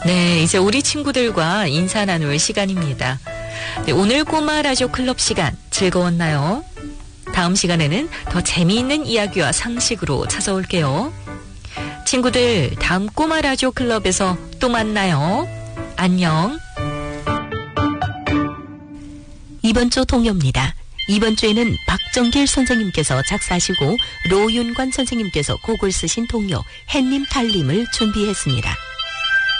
네, 이제 우리 친구들과 인사 나눌 시간입니다. 네, 오늘 꼬마 라디오 클럽 시간 즐거웠나요? 다음 시간에는 더 재미있는 이야기와 상식으로 찾아올게요. 친구들, 다음 꼬마 라디오 클럽에서 또 만나요. 안녕. 이번 주 동요입니다. 이번 주에는 박정길 선생님께서 작사하시고 로윤관 선생님께서 곡을 쓰신 동요 햇님 달님을 준비했습니다.